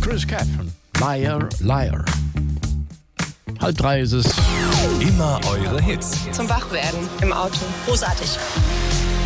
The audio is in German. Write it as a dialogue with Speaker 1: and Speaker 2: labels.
Speaker 1: Chris Catherine, Liar, Liar. 2:30 ist es.
Speaker 2: Immer eure Hits.
Speaker 3: Zum Wachwerden im Auto.
Speaker 4: Großartig.